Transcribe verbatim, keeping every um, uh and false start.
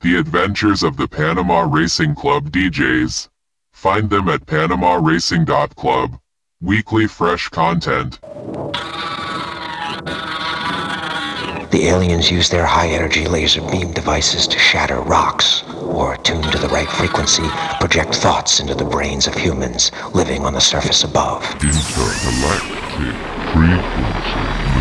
The adventures of the Panama Racing Club D Js. Find them at panama racing dot club. Weekly fresh content. The aliens use their high-energy laser beam devices to shatter rocks, or tuned to the right frequency, project thoughts into the brains of humans living on the surface above. Intergalactic frequency.